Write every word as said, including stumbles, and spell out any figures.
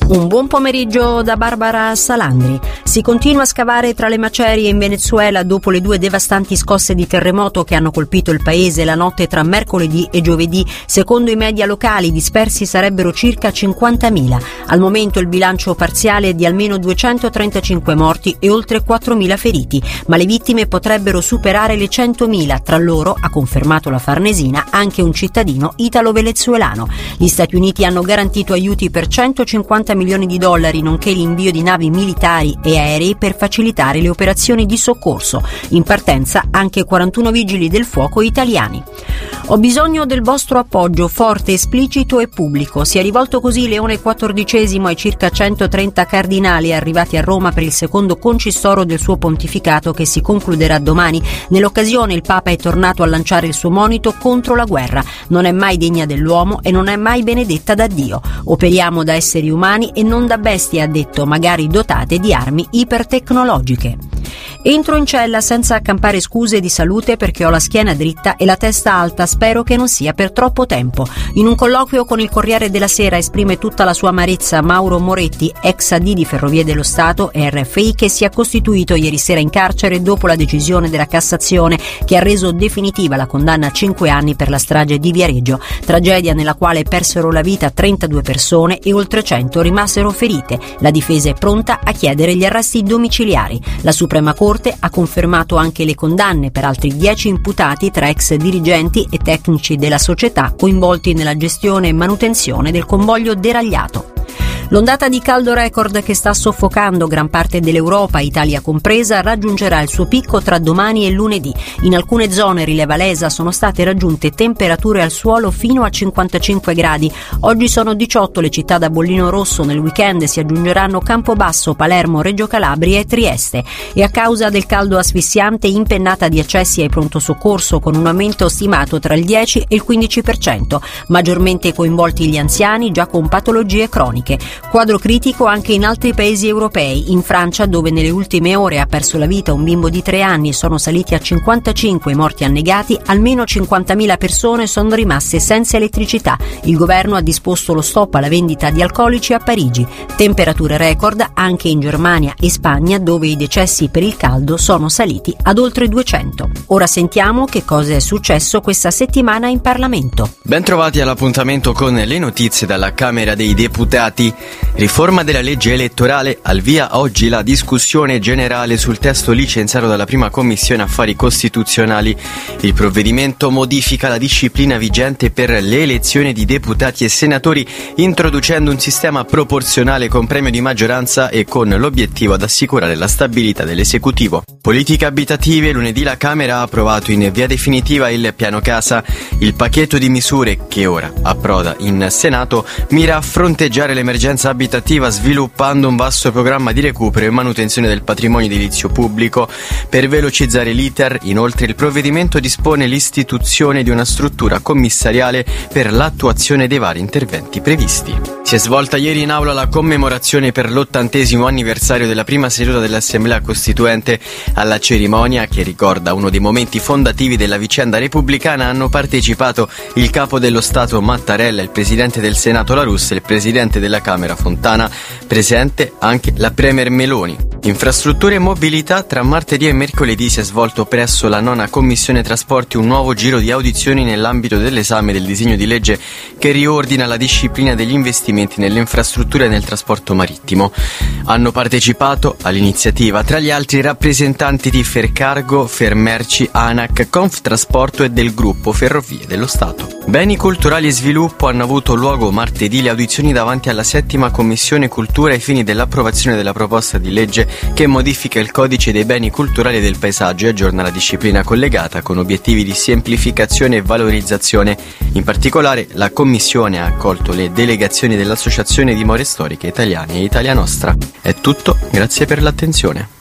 Un buon pomeriggio da Barbara Salandri. Si continua a scavare tra le macerie in Venezuela dopo le due devastanti scosse di terremoto che hanno colpito il paese la notte tra mercoledì e giovedì. Secondo i media locali, dispersi sarebbero circa cinquantamila. Al momento il bilancio parziale è di almeno duecentotrentacinque morti e oltre quattromila feriti, ma le vittime potrebbero superare le centomila. Tra loro, ha confermato la Farnesina, anche un cittadino italo-venezuelano. Gli Stati Uniti hanno garantito aiuti per centocinquanta milioni di dollari, nonché l'invio di navi militari e aerei per facilitare le operazioni di soccorso. In partenza anche quarantuno vigili del fuoco italiani. Ho bisogno del vostro appoggio forte, esplicito e pubblico. Si è rivolto così Leone quattordicesimo ai circa centotrenta cardinali arrivati a Roma per il secondo concistoro del suo pontificato che si concluderà domani. Nell'occasione il Papa è tornato a lanciare il suo monito contro la guerra. Non è mai degna dell'uomo e non è mai benedetta da Dio. Operiamo da esseri umani e non da bestie, ha detto, magari dotate di armi ipertecnologiche. Entro in cella senza accampare scuse di salute perché ho la schiena dritta e la testa alta, spero che non sia per troppo tempo. In un colloquio con il Corriere della Sera esprime tutta la sua amarezza Mauro Moretti, ex A D di Ferrovie dello Stato e R F I, che si è costituito ieri sera in carcere dopo la decisione della Cassazione che ha reso definitiva la condanna a cinque anni per la strage di Viareggio, tragedia nella quale persero la vita trentadue persone e oltre cento rimasero ferite. La difesa è pronta a chiedere gli arresti domiciliari. La Suprema Corte ha confermato anche le condanne per altri dieci imputati tra ex dirigenti e tecnici della società coinvolti nella gestione e manutenzione del convoglio deragliato. L'ondata di caldo record che sta soffocando gran parte dell'Europa, Italia compresa, raggiungerà il suo picco tra domani e lunedì. In alcune zone, rileva l'ESA, sono state raggiunte temperature al suolo fino a cinquantacinque gradi. Oggi sono diciotto le città da bollino rosso, nel weekend si aggiungeranno Campobasso, Palermo, Reggio Calabria e Trieste. E a causa del caldo asfissiante, impennata di accessi ai pronto soccorso con un aumento stimato tra il dieci e il quindici per cento. Maggiormente coinvolti gli anziani già con patologie croniche. Quadro critico anche in altri paesi europei. In Francia, dove nelle ultime ore ha perso la vita un bimbo di tre anni e sono saliti a cinquantacinque i morti annegati, almeno cinquantamila persone sono rimaste senza elettricità. Il governo ha disposto lo stop alla vendita di alcolici a Parigi. Temperature record anche in Germania e Spagna, dove i decessi per il caldo sono saliti ad oltre duecento. Ora sentiamo che cosa è successo questa settimana in Parlamento. Ben trovati all'appuntamento con le notizie dalla Camera dei Deputati. Riforma della legge elettorale, al via oggi la discussione generale sul testo licenziato dalla prima Commissione Affari Costituzionali. Il provvedimento modifica la disciplina vigente per le elezioni di deputati e senatori, introducendo un sistema proporzionale con premio di maggioranza e con l'obiettivo ad assicurare la stabilità dell'esecutivo. Politiche abitative, lunedì la Camera ha approvato in via definitiva il piano casa. Il pacchetto di misure che ora approda in Senato mira a fronteggiare l'emergenza abitativa sviluppando un vasto programma di recupero e manutenzione del patrimonio edilizio pubblico. Per velocizzare l'iter, inoltre, il provvedimento dispone l'istituzione di una struttura commissariale per l'attuazione dei vari interventi previsti. Si è svolta ieri in aula la commemorazione per l'ottantesimo anniversario della prima seduta dell'Assemblea Costituente. Alla cerimonia, che ricorda uno dei momenti fondativi della vicenda repubblicana, hanno partecipato il capo dello Stato Mattarella, il presidente del Senato La Russa e il presidente della Camera Fontana, presente anche la Premier Meloni. Infrastrutture e mobilità, tra martedì e mercoledì si è svolto presso la nona Commissione Trasporti un nuovo giro di audizioni nell'ambito dell'esame del disegno di legge che riordina la disciplina degli investimenti nelle infrastrutture e nel trasporto marittimo. Hanno partecipato all'iniziativa tra gli altri rappresentanti di Fercargo, Fermerci, ANAC, Conftrasporto e del gruppo Ferrovie dello Stato. Beni culturali e sviluppo, hanno avuto luogo martedì le audizioni davanti alla settima Commissione Cultura ai fini dell'approvazione della proposta di legge che modifica il codice dei beni culturali e del paesaggio e aggiorna la disciplina collegata con obiettivi di semplificazione e valorizzazione. In particolare, la Commissione ha accolto le delegazioni dell'Associazione Dimore Storiche Italiane e Italia Nostra. È tutto, grazie per l'attenzione.